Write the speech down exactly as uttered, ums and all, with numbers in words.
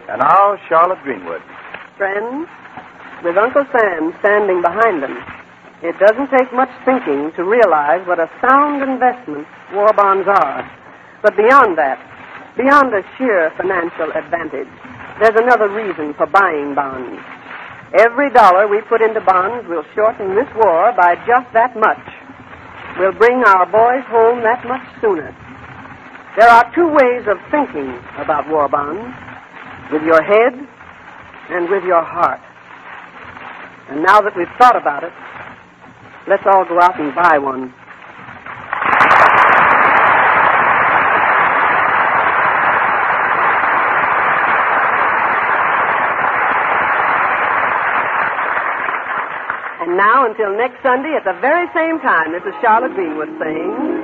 And now, Charlotte Greenwood. Friends, with Uncle Sam standing behind them, it doesn't take much thinking to realize what a sound investment war bonds are. But beyond that, beyond a sheer financial advantage, there's another reason for buying bonds. Every dollar we put into bonds will shorten this war by just that much. We'll bring our boys home that much sooner. There are two ways of thinking about war bonds, with your head and with your heart. And now that we've thought about it, let's all go out and buy one. And now, until next Sunday at the very same time, this is Charlotte Greenwood saying...